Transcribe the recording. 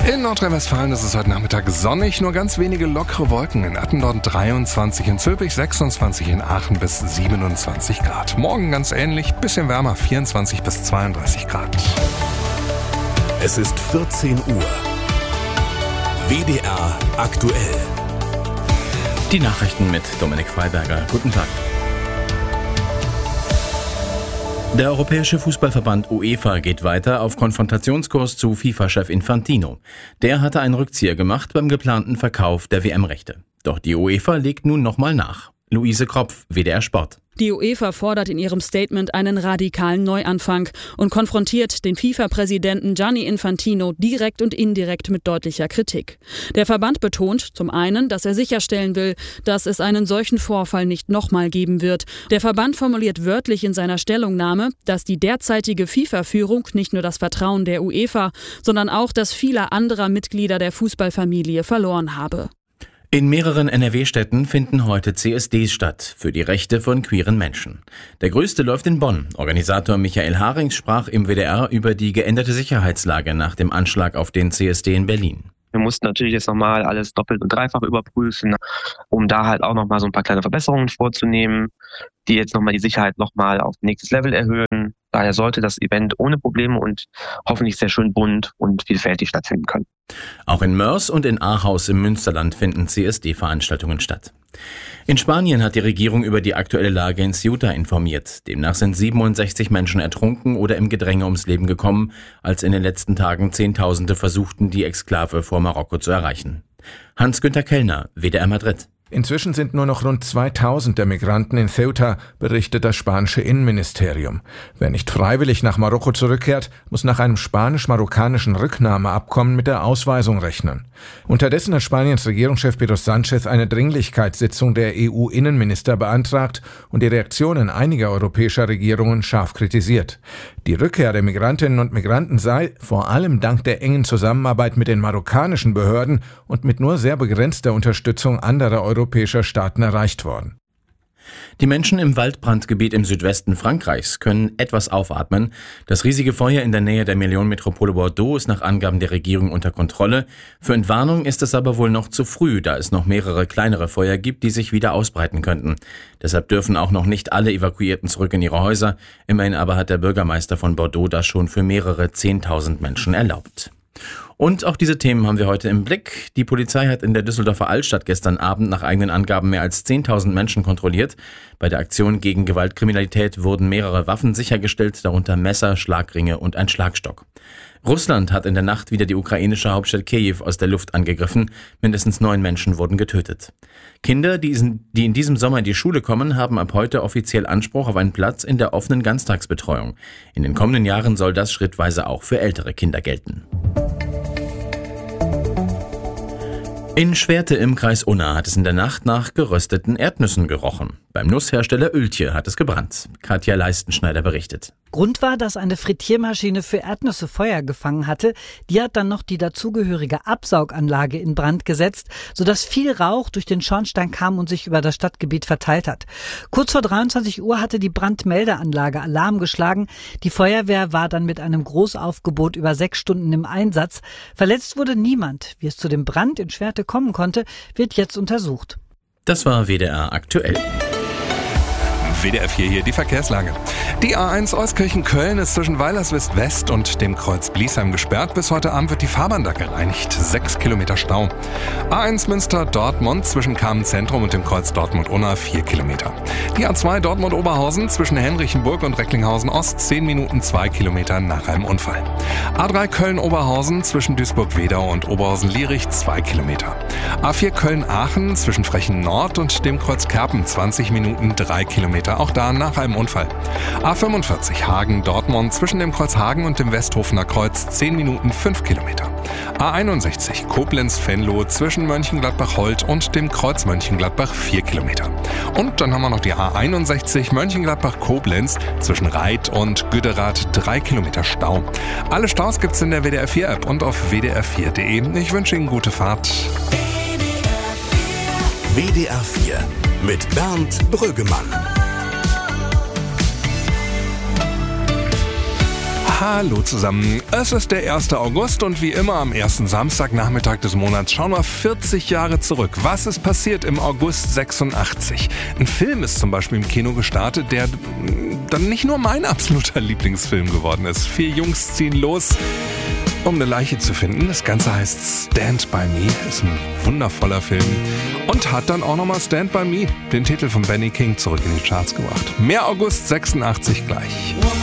In Nordrhein-Westfalen ist es heute Nachmittag sonnig, nur ganz wenige lockere Wolken. In Attendorn 23, in Zülpich 26, in Aachen bis 27 Grad. Morgen ganz ähnlich, bisschen wärmer, 24 bis 32 Grad. Es ist 14 Uhr. WDR aktuell. Die Nachrichten mit Dominik Freiberger. Guten Tag. Der Europäische Fußballverband UEFA geht weiter auf Konfrontationskurs zu FIFA-Chef Infantino. Der hatte einen Rückzieher gemacht beim geplanten Verkauf der WM-Rechte. Doch die UEFA legt nun nochmal nach. Luise Kropf, WDR Sport. Die UEFA fordert in ihrem Statement einen radikalen Neuanfang und konfrontiert den FIFA-Präsidenten Gianni Infantino direkt und indirekt mit deutlicher Kritik. Der Verband betont zum einen, dass er sicherstellen will, dass es einen solchen Vorfall nicht nochmal geben wird. Der Verband formuliert wörtlich in seiner Stellungnahme, dass die derzeitige FIFA-Führung nicht nur das Vertrauen der UEFA, sondern auch das vieler anderer Mitglieder der Fußballfamilie verloren habe. In mehreren NRW-Städten finden heute CSDs statt für die Rechte von queeren Menschen. Der größte läuft in Bonn. Organisator Michael Harings sprach im WDR über die geänderte Sicherheitslage nach dem Anschlag auf den CSD in Berlin. Wir mussten natürlich jetzt nochmal alles doppelt und dreifach überprüfen, um da halt auch nochmal so ein paar kleine Verbesserungen vorzunehmen, die jetzt nochmal die Sicherheit nochmal auf nächstes Level erhöhen. Daher sollte das Event ohne Probleme und hoffentlich sehr schön bunt und vielfältig stattfinden können. Auch in Moers und in Ahaus im Münsterland finden CSD-Veranstaltungen statt. In Spanien hat die Regierung über die aktuelle Lage in Ceuta informiert. Demnach sind 67 Menschen ertrunken oder im Gedränge ums Leben gekommen, als in den letzten Tagen Zehntausende versuchten, die Exklave vor Marokko zu erreichen. Hans-Günther Kellner, WDR Madrid. Inzwischen sind nur noch rund 2000 der Migranten in Ceuta, berichtet das spanische Innenministerium. Wer nicht freiwillig nach Marokko zurückkehrt, muss nach einem spanisch-marokkanischen Rücknahmeabkommen mit der Ausweisung rechnen. Unterdessen hat Spaniens Regierungschef Pedro Sánchez eine Dringlichkeitssitzung der EU-Innenminister beantragt und die Reaktionen einiger europäischer Regierungen scharf kritisiert. Die Rückkehr der Migrantinnen und Migranten sei, vor allem dank der engen Zusammenarbeit mit den marokkanischen Behörden und mit nur sehr begrenzter Unterstützung anderer europäischer Staaten erreicht worden. Die Menschen im Waldbrandgebiet im Südwesten Frankreichs können etwas aufatmen. Das riesige Feuer in der Nähe der Millionenmetropole Bordeaux ist nach Angaben der Regierung unter Kontrolle. Für Entwarnung ist es aber wohl noch zu früh, da es noch mehrere kleinere Feuer gibt, die sich wieder ausbreiten könnten. Deshalb dürfen auch noch nicht alle Evakuierten zurück in ihre Häuser. Immerhin aber hat der Bürgermeister von Bordeaux das schon für mehrere 10.000 Menschen erlaubt. Und auch diese Themen haben wir heute im Blick. Die Polizei hat in der Düsseldorfer Altstadt gestern Abend nach eigenen Angaben mehr als 10.000 Menschen kontrolliert. Bei der Aktion gegen Gewaltkriminalität wurden mehrere Waffen sichergestellt, darunter Messer, Schlagringe und ein Schlagstock. Russland hat in der Nacht wieder die ukrainische Hauptstadt Kiew aus der Luft angegriffen. Mindestens 9 Menschen wurden getötet. Kinder, die in diesem Sommer in die Schule kommen, haben ab heute offiziell Anspruch auf einen Platz in der offenen Ganztagsbetreuung. In den kommenden Jahren soll das schrittweise auch für ältere Kinder gelten. In Schwerte im Kreis Unna hat es in der Nacht nach gerösteten Erdnüssen gerochen. Beim Nusshersteller Oeltje hat es gebrannt. Katja Leistenschneider berichtet. Grund war, dass eine Frittiermaschine für Erdnüsse Feuer gefangen hatte. Die hat dann noch die dazugehörige Absauganlage in Brand gesetzt, sodass viel Rauch durch den Schornstein kam und sich über das Stadtgebiet verteilt hat. Kurz vor 23 Uhr hatte die Brandmeldeanlage Alarm geschlagen. Die Feuerwehr war dann mit einem Großaufgebot über 6 Stunden im Einsatz. Verletzt wurde niemand. Wie es zu dem Brand in Schwerte kommen konnte, wird jetzt untersucht. Das war WDR aktuell. WDR 4 hier, die Verkehrslage. Die A1 Euskirchen-Köln ist zwischen Weilerswist West und dem Kreuz Bliesheim gesperrt. Bis heute Abend wird die Fahrbahn da gereinigt. 6 Kilometer Stau. A1 Münster-Dortmund zwischen Kamen-Zentrum und dem Kreuz Dortmund-Unna 4 Kilometer. Die A2 Dortmund-Oberhausen zwischen Henrichenburg und Recklinghausen-Ost 10 Minuten 2 Kilometer nach einem Unfall. A3 Köln-Oberhausen zwischen Duisburg-Wedau und Oberhausen-Lierich 2 Kilometer. A4 Köln-Aachen zwischen Frechen-Nord und dem Kreuz Kerpen 20 Minuten 3 Kilometer. Auch da nach einem Unfall. A45 Hagen-Dortmund zwischen dem Kreuz Hagen und dem Westhofener Kreuz 10 Minuten 5 Kilometer. A61 Koblenz-Venlo zwischen Mönchengladbach-Holt und dem Kreuz Mönchengladbach 4 Kilometer. Und dann haben wir noch die A61 Mönchengladbach-Koblenz zwischen Reit und Güderath 3 Kilometer Stau. Alle Staus gibt's in der WDR 4 App und auf wdr4.de. Ich wünsche Ihnen gute Fahrt. WDR 4 mit Bernd Brüggemann. Hallo zusammen. Es ist der 1. August und wie immer am ersten Samstagnachmittag des Monats schauen wir 40 Jahre zurück. Was ist passiert im August 86? Ein Film ist zum Beispiel im Kino gestartet, der dann nicht nur mein absoluter Lieblingsfilm geworden ist. 4 Jungs ziehen los, um eine Leiche zu finden. Das Ganze heißt Stand By Me, ist ein wundervoller Film und hat dann auch nochmal Stand By Me, den Titel von Benny King, zurück in die Charts gebracht. Mehr August 86 gleich.